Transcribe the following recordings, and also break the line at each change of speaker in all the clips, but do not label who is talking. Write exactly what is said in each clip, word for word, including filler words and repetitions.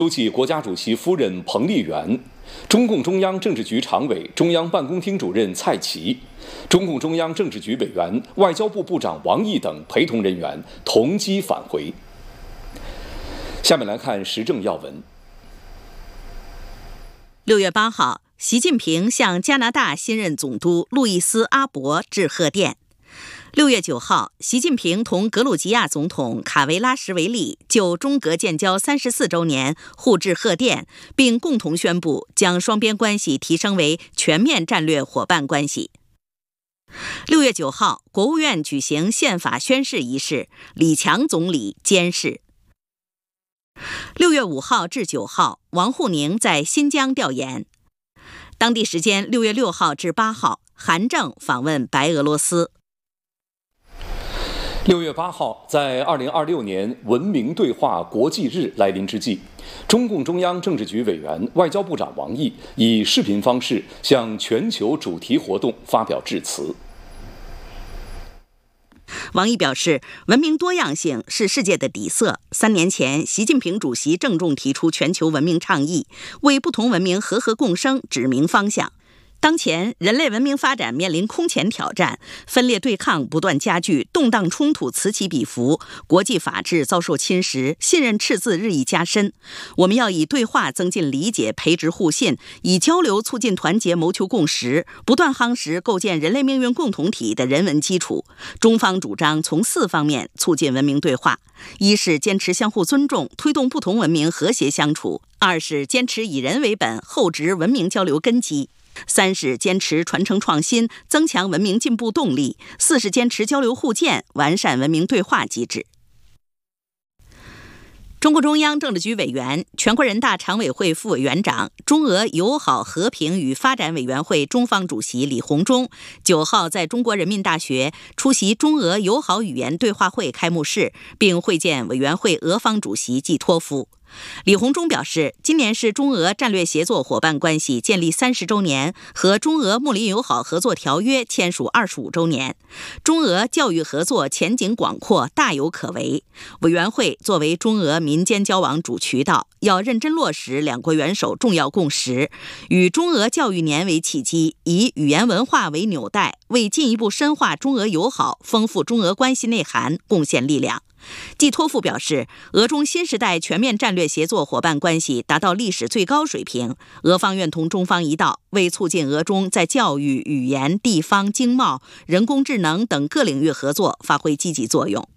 出席国家主席夫人彭丽媛、中共中央政治局常委、中央办公厅主任蔡奇、中共中央政治局委员、外交部部长王毅等陪同人员同机返回。下面来看时政要闻。
六月八号，习近平向加拿大新任总督路易斯·阿伯致贺电。六月九号，习近平同格鲁吉亚总统卡维拉什维利就中格建交三十四周年互致贺电，并共同宣布将双边关系提升为全面战略伙伴关系。六月九号，国务院举行宪法宣誓仪式，李强总理监誓。六月五号至九号，王沪宁在新疆调研。当地时间六月六号至八号，韩正访问白俄罗斯。
六月八号，在二零二六年文明对话国际日来临之际，中共中央政治局委员、外交部长王毅以视频方式向全球主题活动发表致辞。
王毅表示，文明多样性是世界的底色。三年前，习近平主席郑重提出全球文明倡议，为不同文明和谐共生指明方向。当前，人类文明发展面临空前挑战，分裂对抗不断加剧，动荡冲突此起彼伏，国际法治遭受侵蚀，信任赤字日益加深。我们要以对话增进理解，培植互信；以交流促进团结，谋求共识，不断夯实构建人类命运共同体的人文基础。中方主张从四方面促进文明对话：一是坚持相互尊重，推动不同文明和谐相处；二是坚持以人为本，厚植文明交流根基；三是坚持传承创新，增强文明进步动力；四是坚持交流互鉴，完善文明对话机制。中共中央政治局委员、全国人大常委会副委员长、中俄友好和平与发展委员会中方主席李鸿忠九号在中国人民大学出席中俄友好语言对话会开幕式，并会见委员会俄方主席季托夫。李鸿忠表示，今年是中俄战略协作伙伴关系建立三十周年和中俄睦邻友好合作条约签署二十五周年，中俄教育合作前景广阔，大有可为。委员会作为中俄民间交往主渠道，要认真落实两国元首重要共识，以中俄教育年为契机，以语言文化为纽带，为进一步深化中俄友好、丰富中俄关系内涵贡献力量。季托夫表示，俄中新时代全面战略协作伙伴关系达到历史最高水平，俄方愿同中方一道，为促进俄中在教育、语言、地方、经贸、人工智能等各领域合作发挥积极作用。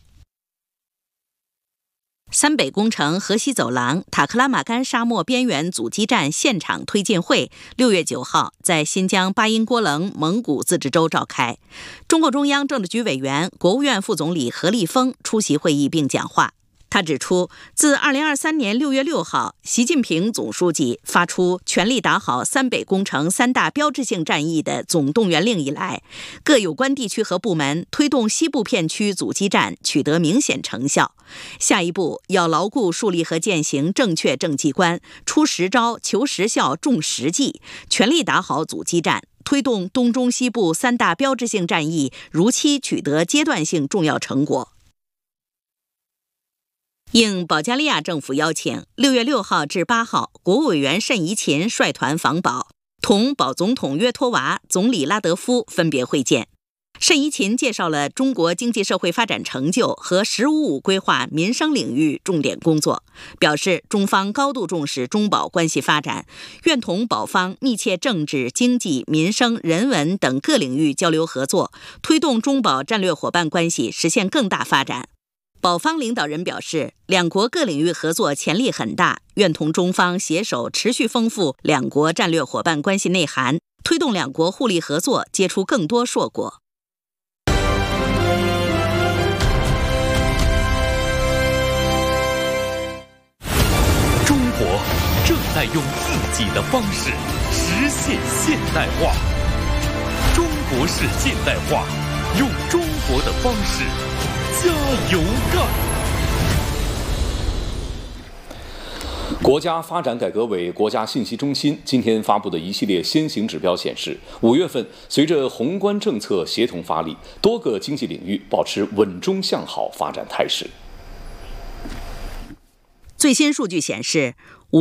三北工程河西走廊塔克拉玛干沙漠边缘阻击战现场推进会六月九号在新疆巴音郭楞蒙古自治州召开，中共中央政治局委员、国务院副总理何立峰出席会议并讲话。他指出，自二零二三年六月六号，习近平总书记发出全力打好三北工程三大标志性战役的总动员令以来，各有关地区和部门推动西部片区阻击战取得明显成效。下一步要牢固树立和践行正确政绩观，出实招、求实效、重实际，全力打好阻击战，推动东中西部三大标志性战役如期取得阶段性重要成果。应保加利亚政府邀请，六月六号至八号，国务委员慎怡琴率团访保，同保总统约托娃、总理拉德夫分别会见。慎怡琴介绍了中国经济社会发展成就和“十五五”规划民生领域重点工作，表示中方高度重视中保关系发展，愿同保方密切政治、经济、民生、人文等各领域交流合作，推动中保战略伙伴关系实现更大发展。保方领导人表示，两国各领域合作潜力很大，愿同中方携手持续丰富两国战略伙伴关系内涵，推动两国互利合作结出更多硕果。
中国正在用自己的方式实现现代化，中国式现代化，用中国的方式加油干！
国家发展改革委国家信息中心今天发布的一系列先行指标显示，五月份随着宏观政策协同发力，多个经济领域保持稳中向好发展态势。
最新数据显示，